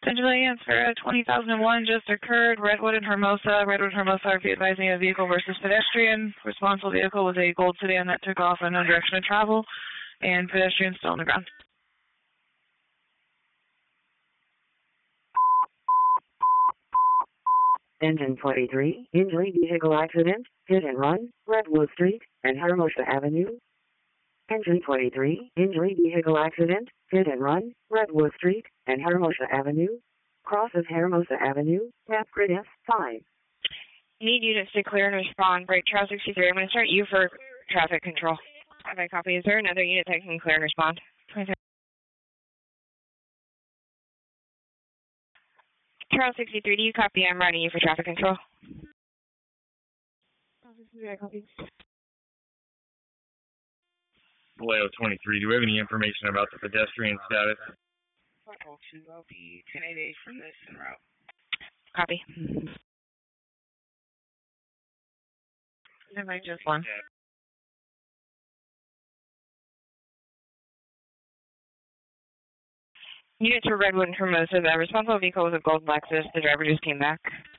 Vigilance for 20,001 just occurred. Redwood and Hermosa. Redwood and Hermosa are advising a vehicle versus pedestrian. Responsible vehicle was a gold sedan that took off in no direction of travel, and pedestrian still on the ground. Engine 23, injury vehicle accident, hit and run, Redwood Street and Hermosa Avenue. Engine 23, injury vehicle accident, hit and run, Redwood Street and Hermosa Avenue. Crosses Hermosa Avenue, map grid F5. Need units to clear and respond. Break Trail 63. I'm going to start you for traffic control. Have I copy? Is there another unit that can clear and respond? Trail 63, do you copy? I'm writing you for traffic control. I copy. Vallejo 23, do we have any information about the pedestrian status? Level 2 LP 1088 from this en route. Copy. Never mind, just one. Units for Redwood and Hermosa. The responsible vehicle was a gold Lexus. The driver just came back.